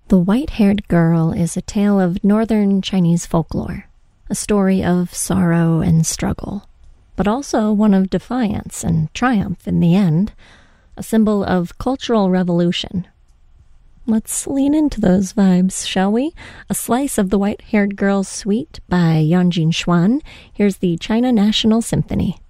The White-Haired Girl is a tale of northern Chinese folklore, a story of sorrow and struggle, but also one of defiance and triumph in the end, a symbol of cultural revolution. Let's lean into those vibes, shall we? A slice of The White-Haired Girl's Suite by Yanjin Xuan. Here's the China National Symphony.